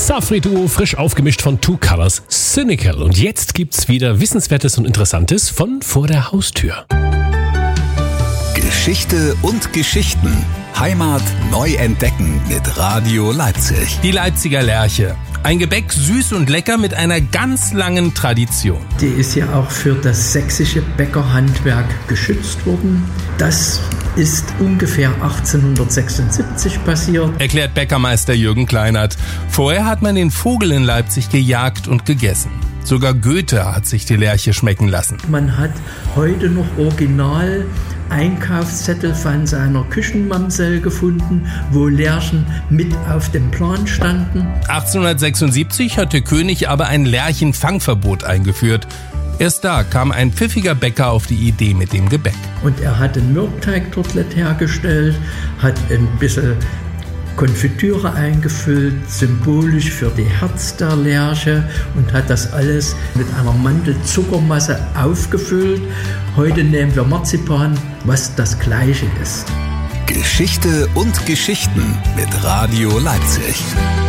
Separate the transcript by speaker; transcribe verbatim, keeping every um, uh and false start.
Speaker 1: Safri-Duo, frisch aufgemischt von Two Colors, Cynical. Und jetzt gibt's wieder Wissenswertes und Interessantes von vor der Haustür.
Speaker 2: Geschichte und Geschichten. Heimat neu entdecken mit Radio Leipzig.
Speaker 3: Die Leipziger Lerche. Ein Gebäck süß und lecker mit einer ganz langen Tradition.
Speaker 4: Die ist ja auch für das sächsische Bäckerhandwerk geschützt worden. Das ist ungefähr achtzehnhundertsechsundsiebzig passiert.
Speaker 3: Erklärt Bäckermeister Jürgen Kleinert. Vorher hat man den Vogel in Leipzig gejagt und gegessen. Sogar Goethe hat sich die Lerche schmecken lassen.
Speaker 4: Man hat heute noch original Einkaufszettel von seiner Küchenmamsell gefunden, wo Lerchen mit auf dem Plan standen.
Speaker 3: achtzehnhundertsechsundsiebzig hat der König aber ein Lerchenfangverbot eingeführt. Erst da kam ein pfiffiger Bäcker auf die Idee mit dem Gebäck.
Speaker 4: Und er hat ein Mürbteigtortlet hergestellt, hat ein bisschen Konfitüre eingefüllt, symbolisch für die Herz der Lerche, und hat das alles mit einer Mandelzuckermasse aufgefüllt. Heute nehmen wir Marzipan, was das Gleiche ist.
Speaker 2: Geschichte und Geschichten mit Radio Leipzig.